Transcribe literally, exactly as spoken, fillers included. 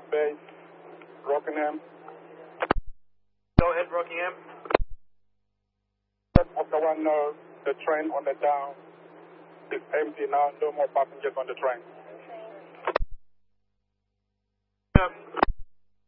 Bay, Rockingham. Go ahead, Rockingham. Of the one, uh, the train on the down is empty now. No more passengers on the train. Um,